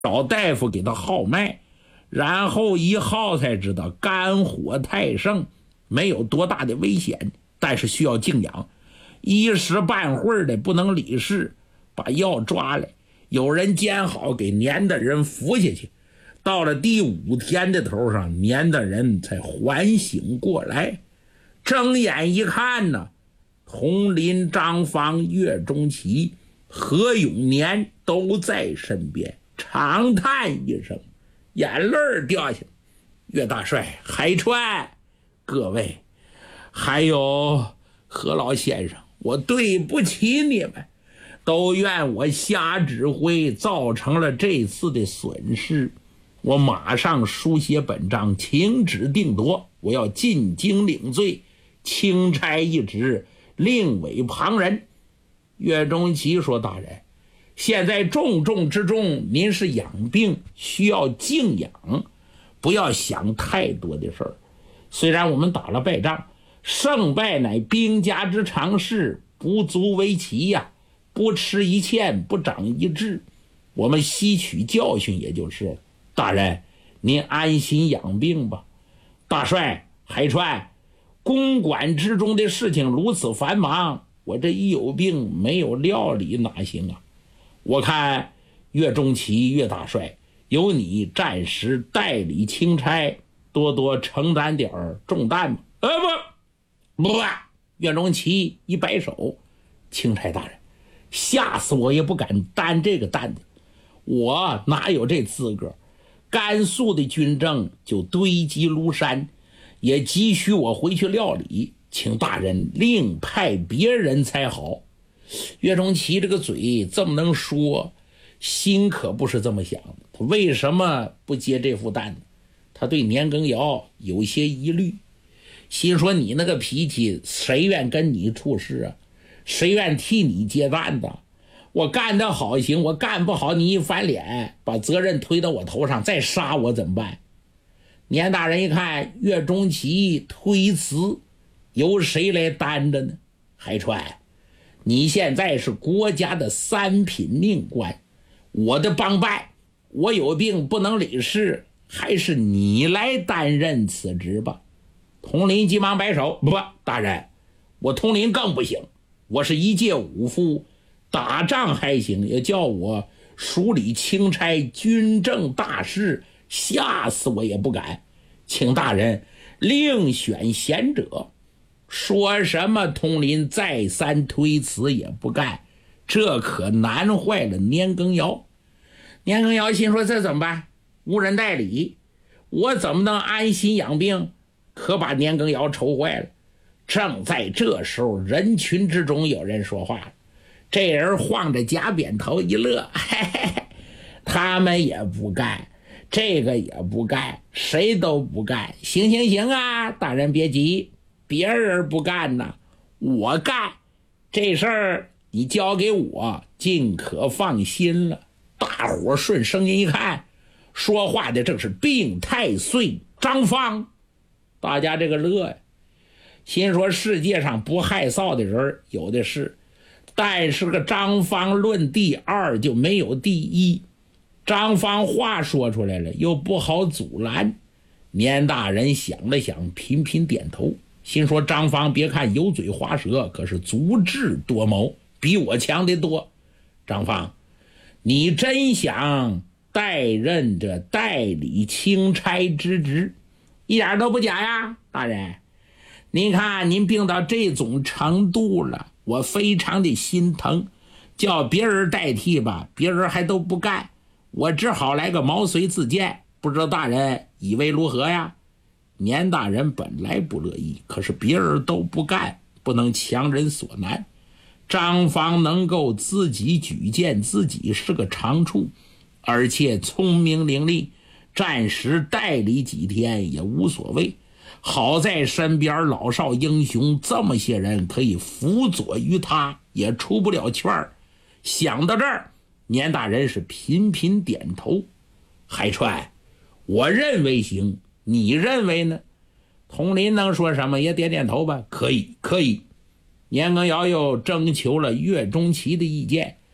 找大夫给他号脉，然后一号才知道肝火太盛，没有多大的危险，但是需要静养。一时半会儿的不能理事，把药抓来，有人煎好给年大人服下去。到了第5天的头上，年大人才缓醒过来，睁眼一看呢，佟林、张芳、岳钟琪、何永年都在身边，长叹一声，眼泪掉下。岳大帅、海川，各位，还有何老先生，我对不起你们，都怨我瞎指挥，造成了这次的损失。我马上书写本章，请旨定夺，我要进京领罪，钦差一职，另委旁人。岳钟琪说：大人，现在重中之重，您是养病，需要静养，不要想太多的事儿。虽然我们打了败仗，胜败乃兵家之常事，不足为奇呀。不吃一堑，不长一智，我们吸取教训也就是了。大人，您安心养病吧。大帅、海川，公馆之中的事情如此繁忙，我这一有病没有料理哪行啊？我看岳钟琪、岳大帅，由你暂时代理钦差，多多承担点重担吧。不，岳钟琪一摆手，钦差大人，吓死我也不敢担这个担子，我哪有这资格？甘肃的军政就堆积如山，也急需我回去料理，请大人另派别人才好。岳钟琪这个嘴这么能说，心可不是这么想的。他为什么不接这副担子？他对年羹尧有些疑虑，心说你那个脾气，谁愿跟你处事啊？谁愿替你接担子？我干得好行，我干不好你一翻脸，把责任推到我头上，再杀我怎么办？年大人一看岳钟琪推辞，由谁来担着呢？海川，你现在是国家的3品命官，我的帮办，我有病不能理事，还是你来担任此职吧。佟林急忙摆手，不，大人，我佟林更不行，我是一介武夫，打仗还行，也叫我署理钦差军政大事，吓死我也不敢，请大人另选贤者。说什么佟林再三推辞也不干，这可难坏了年羹尧。年羹尧心说这怎么办？无人代理，我怎么能安心养病？可把年羹尧愁坏了。正在这时候，人群之中有人说话了，这人晃着假扁头一乐，嘿嘿嘿，他们也不干，这个也不干，谁都不干。行啊，大人别急，别人不干呢，我干，这事儿你交给我，尽可放心了。大伙顺声音一看，说话的正是病太岁张芳。大家这个乐呀，心说世界上不害臊的人有的是，但是个张芳论第2就没有第1。张芳话说出来了，又不好阻拦。年大人想了想，频频点头，心说张芳别看油嘴滑舌，可是足智多谋，比我强得多。张芳，你真想代任这代理钦差之职？一点都不假呀，大人。您看您病到这种程度了，我非常的心疼，叫别人代替吧，别人还都不干，我只好来个毛遂自荐，不知道大人以为如何呀？年大人本来不乐意，可是别人都不干，不能强人所难。张芳能够自己举荐自己是个长处，而且聪明伶俐，暂时代理几天也无所谓。好在身边老少英雄这么些人可以辅佐于他，也出不了圈儿。想到这儿，年大人是频频点头。海川，我认为行，你认为呢？佟林能说什么？也点点头吧。可以。年羹尧又征求了岳钟琪的意见。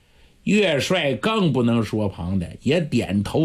岳帅更不能说旁的，也点头